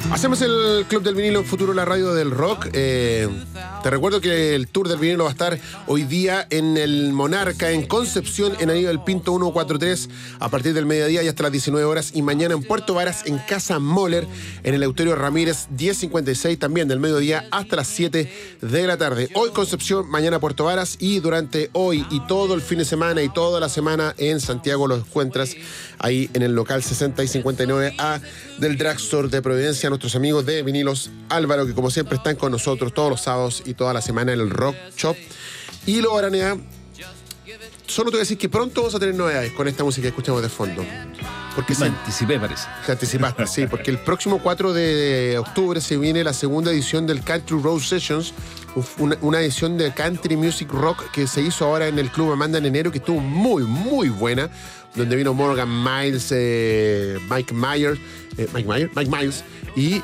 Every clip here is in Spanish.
Hacemos el Club del Vinilo en Futuro, la radio del rock. Te recuerdo que el Tour del Vinilo va a estar hoy día en el Monarca, en Concepción, en Aníbal Pinto 143, a partir del mediodía y hasta las 19 horas. Y mañana en Puerto Varas, en Casa Moller, en el Eleuterio Ramírez 1056, también del mediodía hasta las 7 de la tarde. Hoy Concepción, mañana Puerto Varas, y durante hoy y todo el fin de semana y toda la semana en Santiago los encuentras ahí en el local 60 y 59A del Drugstore de Providencia. Nuestros amigos de Vinilos Álvaro, que como siempre están con nosotros todos los sábados y toda la semana en el Rock Shop. Y luego, Aranea, solo te voy a decir que pronto vamos a tener novedades con esta música que escuchamos de fondo. Porque me anticipé, parece. Te anticipaste, sí, porque el próximo 4 de octubre se viene la segunda edición del Country Road Sessions, una edición de Country Music Rock que se hizo ahora en el Club Amanda en enero, que estuvo muy, muy buena, donde vino Morgan Miles, Mike Miles, y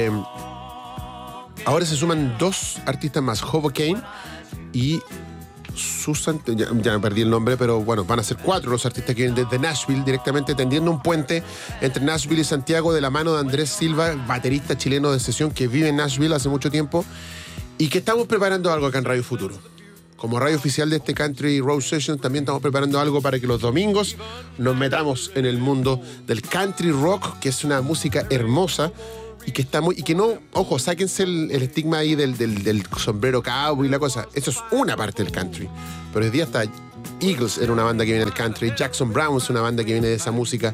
ahora se suman dos artistas más, Hoboken y Susan, ya me perdí el nombre, pero bueno, van a ser 4 los artistas que vienen desde Nashville, directamente tendiendo un puente entre Nashville y Santiago, de la mano de Andrés Silva, baterista chileno de sesión que vive en Nashville hace mucho tiempo, y que estamos preparando algo acá en Radio Futuro. Como radio oficial de este Country Road Sessions, también estamos preparando algo para que los domingos nos metamos en el mundo del country rock, que es una música hermosa y que está muy, y que no, ojo, sáquense el estigma ahí del sombrero cowboy y la cosa. Eso es una parte del country. Pero hoy día está Eagles, era una banda que viene del country. Jackson Browne es una banda que viene de esa música.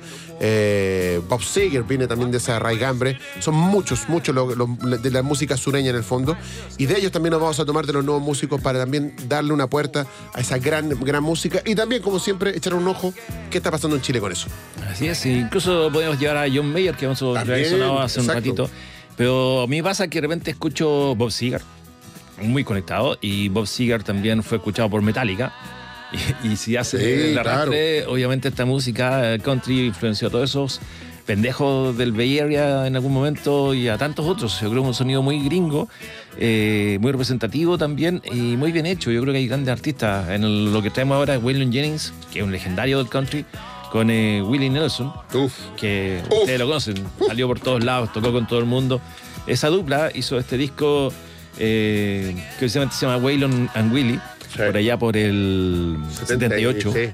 Bob Seger viene también de esa raigambre. Son muchos de la música sureña en el fondo. Y de ellos también nos vamos a tomar de los nuevos músicos para también darle una puerta a esa gran música. Y también, como siempre, echar un ojo qué está pasando en Chile con eso. Así es, incluso podemos llevar a John Mayer, que hemos sonado hace un ratito. Pero a mí pasa que de repente escucho Bob Seger, muy conectado, y Bob Seger también fue escuchado por Metallica. Y si hace el arrastre, claro, obviamente esta música country influenció a todos esos pendejos del Bay Area en algún momento y a tantos otros. Yo creo que es un sonido muy gringo, muy representativo también y muy bien hecho. Yo creo que hay grandes artistas. En lo que traemos ahora es Waylon Jennings, que es un legendario del country, con Willie Nelson, que ustedes lo conocen, salió por todos lados, tocó con todo el mundo. Esa dupla hizo este disco que precisamente se llama Waylon and Willie, por allá por el 78. Sí.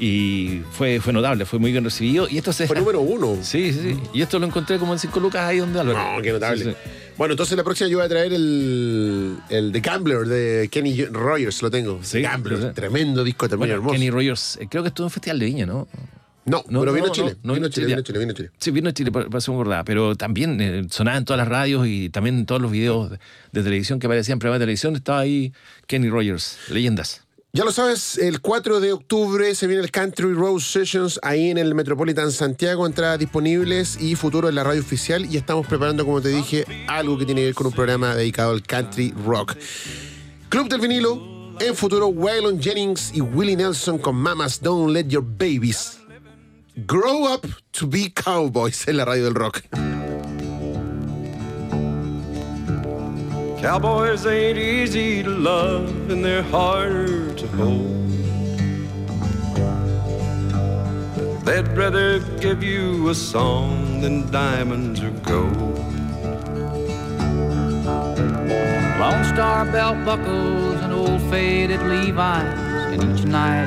Y fue notable, fue muy bien recibido. Y esto fue número 1. Sí. Y esto lo encontré como en 5 lucas ahí donde Álvaro. No, qué notable. Sí. Bueno, entonces la próxima yo voy a traer el The Gambler de Kenny Rogers, lo tengo. Sí, The Gambler, sí. Tremendo disco también, hermoso. Kenny Rogers, creo que estuvo en un festival de Viña, ¿no? No, pero vino a Chile. Vino a Chile. Sí, vino a Chile, para ser acordada. Pero también sonaba en todas las radios y también en todos los videos de televisión que aparecían en programas de televisión. Estaba ahí Kenny Rogers, leyendas. Ya lo sabes, el 4 de octubre se viene el Country Road Sessions ahí en el Metropolitan Santiago, entradas disponibles y futuro en la radio oficial, y estamos preparando, como te dije, algo que tiene que ver con un programa dedicado al country rock. Club del Vinilo, en futuro, Waylon Jennings y Willie Nelson con Mamas Don't Let Your Babies Grow Up to Be Cowboys en la radio del rock. Cowboys ain't easy to love and they're harder to hold. They'd rather give you a song than diamonds or gold. Lone Star belt buckles and old faded Levi's, and each night